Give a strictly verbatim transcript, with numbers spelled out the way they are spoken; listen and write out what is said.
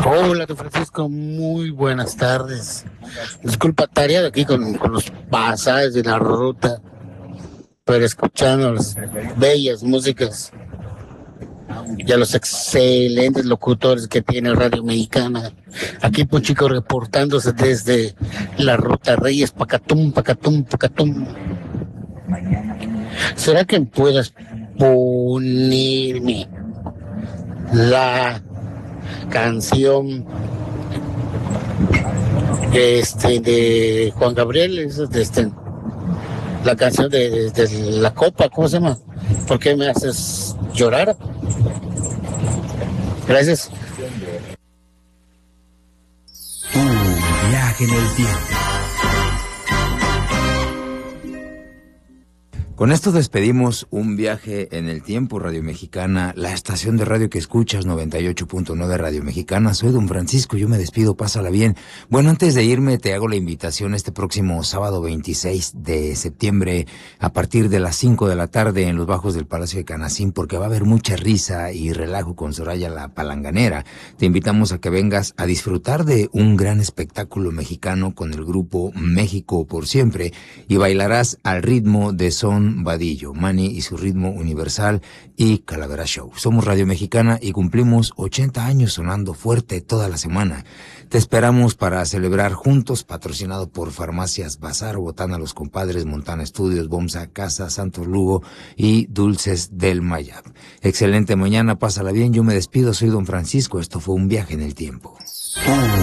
Hola, don Francisco, muy buenas tardes. Disculpa, tarea aquí con, con los pasajes de la ruta, pero escuchando las bellas músicas y a los excelentes locutores que tiene Radio Mexicana. Aquí Puchico reportándose desde la ruta Reyes, Pacatum, Pacatum, Pacatum. ¿Será que puedas ponerme la canción este de Juan Gabriel, es de este, la canción de, de, de la copa, ¿cómo se llama? ¿Por qué me haces llorar? Gracias. Un viaje en el tiempo. Con esto despedimos un viaje en el tiempo, Radio Mexicana, la estación de radio que escuchas, noventa y ocho punto nueve Radio Mexicana. Soy don Francisco, yo me despido, pásala bien. Bueno, antes de irme te hago la invitación este próximo sábado veintiséis de septiembre a partir de las cinco de la tarde en los bajos del Palacio de Canacín, porque va a haber mucha risa y relajo con Soraya la Palanganera. Te invitamos a que vengas a disfrutar de un gran espectáculo mexicano con el grupo México por Siempre y bailarás al ritmo de son Vadillo, Manny y su ritmo universal y Calavera Show. Somos Radio Mexicana y cumplimos ochenta años sonando fuerte toda la semana. Te esperamos para celebrar juntos, patrocinado por Farmacias Bazar, Botana Los Compadres, Montana Estudios, Bomsa Casa, Santos Lugo y Dulces del Mayab. Excelente mañana, pásala bien, yo me despido, soy don Francisco, esto fue un viaje en el tiempo.